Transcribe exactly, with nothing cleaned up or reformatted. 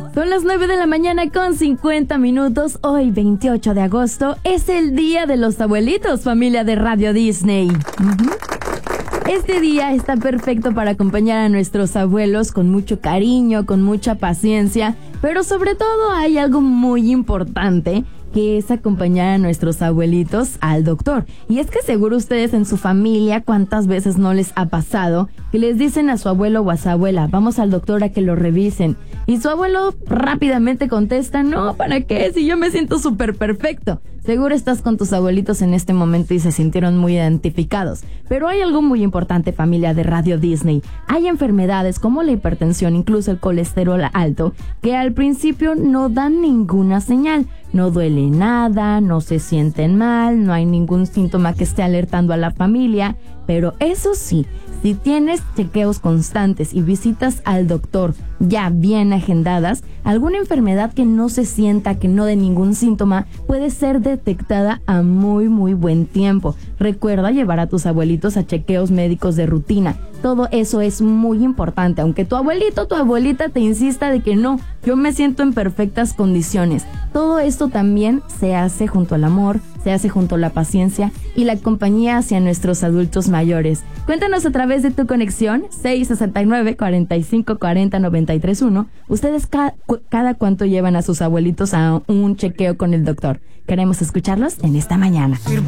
Son las nueve de la mañana con cincuenta minutos. Hoy, veintiocho de agosto, es el Día de los Abuelitos, familia de Radio Disney. Uh-huh. Este día está perfecto para acompañar a nuestros abuelos con mucho cariño, con mucha paciencia, pero sobre todo hay algo muy importante, que es acompañar a nuestros abuelitos al doctor. Y es que seguro ustedes en su familia, ¿cuántas veces no les ha pasado que les dicen a su abuelo o a su abuela, vamos al doctor a que lo revisen? Y su abuelo rápidamente contesta, no, ¿para qué? Si yo me siento súper perfecto. Seguro estás con tus abuelitos en este momento y se sintieron muy identificados. Pero hay algo muy importante, familia de Radio Disney. Hay enfermedades como la hipertensión, incluso el colesterol alto, que al principio no dan ninguna señal. No duele nada, no se sienten mal, no hay ningún síntoma que esté alertando a la familia. Pero eso sí, si tienes chequeos constantes y visitas al doctor ya bien agendadas, alguna enfermedad que no se sienta, que no dé ningún síntoma, puede ser detectada a muy muy buen tiempo. Recuerda llevar a tus abuelitos a chequeos médicos de rutina. Todo eso es muy importante, aunque tu abuelito o tu abuelita te insista de que no, yo me siento en perfectas condiciones. Todo esto también se hace junto al amor, se hace junto a la paciencia y la compañía hacia nuestros adultos mayores. Cuéntanos a través de tu conexión seis sesenta y nueve, cuarenta y cinco, cuarenta, noventa y tres uno. Ustedes ca- cu- cada cuánto llevan a sus abuelitos a un chequeo con el doctor. Queremos escucharlos en esta mañana.